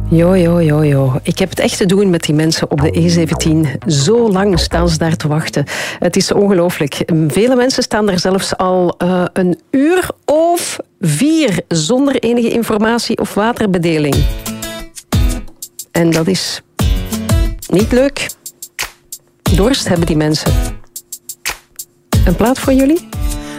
Jo. Ik heb het echt te doen met die mensen op de E17. Zo lang staan ze daar te wachten. Het is ongelooflijk. Vele mensen staan daar zelfs al een uur of 4 zonder enige informatie of waterbedeling. En dat is niet leuk. Dorst hebben die mensen. Een plaat voor jullie?